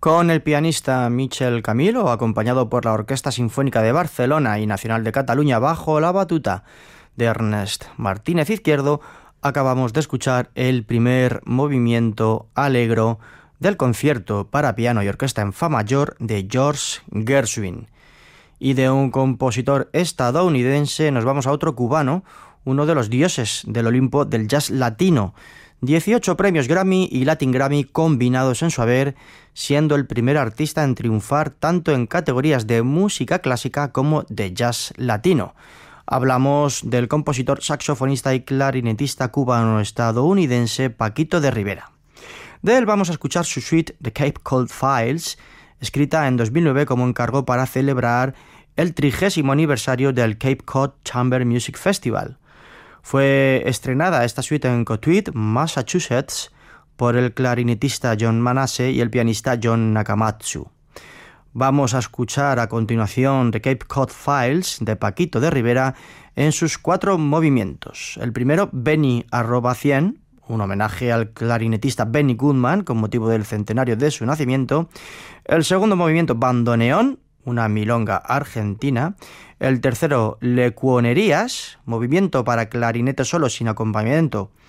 con el pianista Michel Camilo, acompañado por la Orquesta Sinfónica de Barcelona y Nacional de Cataluña bajo la batuta de Ernest Martínez Izquierdo, acabamos de escuchar el primer movimiento allegro del concierto para piano y orquesta en fa mayor de George Gershwin. Y de un compositor estadounidense nos vamos a otro cubano, uno de los dioses del Olimpo del jazz latino. 18 premios Grammy y Latin Grammy combinados en su haber, siendo el primer artista en triunfar tanto en categorías de música clásica como de jazz latino. Hablamos del compositor, saxofonista y clarinetista cubano-estadounidense Paquito de Rivera. De él vamos a escuchar su suite The Cape Cod Files, escrita en 2009 como encargo para celebrar el 30º aniversario del Cape Cod Chamber Music Festival. Fue estrenada esta suite en Cotuit, Massachusetts, por el clarinetista John Manasseh y el pianista John Nakamatsu. Vamos a escuchar a continuación The Cape Cod Files de Paquito de Rivera en sus 4 movimientos. El primero, Benny @100, un homenaje al clarinetista Benny Goodman con motivo del centenario de su nacimiento. El segundo movimiento, Bandoneón, una milonga argentina. El tercero, Lecuonerías, movimiento para clarinete solo sin acompañamiento